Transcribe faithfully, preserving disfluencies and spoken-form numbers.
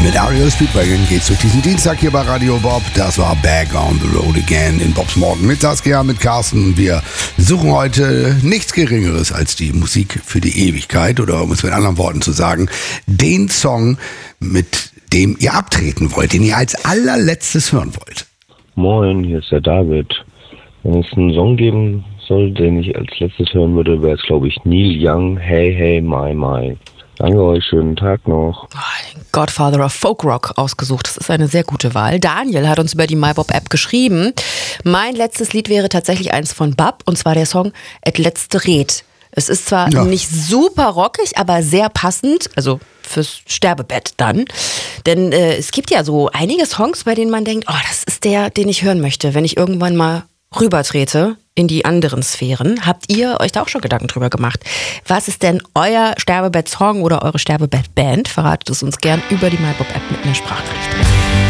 Mit Ario Speedwagon geht's durch diesen Dienstag hier bei Radio Bob. Das war Back on the Road Again in Bobs Morgen Mittagskehr mit Carsten. Wir suchen heute nichts Geringeres als die Musik für die Ewigkeit oder um es mit anderen Worten zu sagen, den Song, mit dem ihr abtreten wollt, den ihr als allerletztes hören wollt. Moin, hier ist der David. Wenn es einen Song geben soll, den ich als letztes hören würde, wäre es, glaube ich, Neil Young, Hey Hey My My. Danke euch, schönen Tag noch. Oh, den Godfather of Folk Rock ausgesucht. Das ist eine sehr gute Wahl. Daniel hat uns über die MyBob-App geschrieben. Mein letztes Lied wäre tatsächlich eins von Bab, und zwar der Song Et letzte Red. Es ist zwar ja. nicht super rockig, aber sehr passend, also fürs Sterbebett dann. Denn äh, es gibt ja so einige Songs, bei denen man denkt, oh, das ist der, den ich hören möchte, wenn ich irgendwann mal rübertrete in die anderen Sphären. Habt ihr euch da auch schon Gedanken drüber gemacht? Was ist denn euer Sterbebett-Song oder eure Sterbebett-Band? Verratet es uns gern über die MyBob-App mit einer Sprachnachricht.